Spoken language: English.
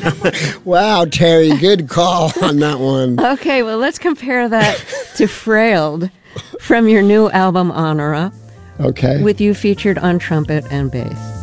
Wow, Terry, good call on that one. Okay, well, let's compare that to Frailed from your new album, Honora, Okay. with you featured on trumpet and bass.